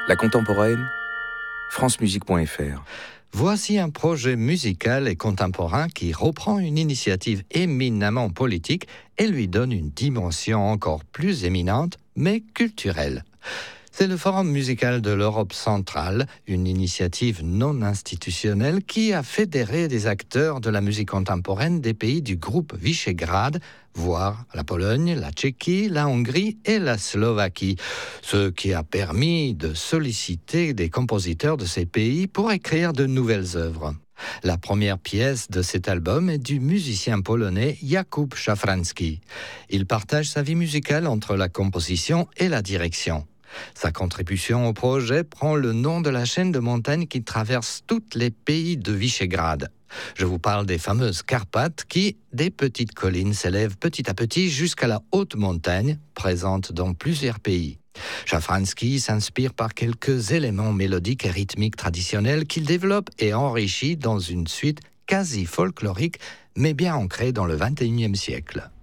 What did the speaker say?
La contemporaine, francemusique.fr. Voici un projet musical et contemporain qui reprend une initiative éminemment politique et lui donne une dimension encore plus éminente, mais culturelle. C'est le Forum musical de l'Europe centrale, une initiative non institutionnelle qui a fédéré des acteurs de la musique contemporaine des pays du groupe Visegrad, voire la Pologne, la Tchéquie, la Hongrie et la Slovaquie, ce qui a permis de solliciter des compositeurs de ces pays pour écrire de nouvelles œuvres. La première pièce de cet album est du musicien polonais Jakub Szafranski. Il partage sa vie musicale entre la composition et la direction. Sa contribution au projet prend le nom de la chaîne de montagnes qui traverse tous les pays de Visegrad. Je vous parle des fameuses Carpates qui, des petites collines, s'élèvent petit à petit jusqu'à la haute montagne, présente dans plusieurs pays. Szafranski s'inspire par quelques éléments mélodiques et rythmiques traditionnels qu'il développe et enrichit dans une suite quasi folklorique, mais bien ancrée dans le XXIe siècle.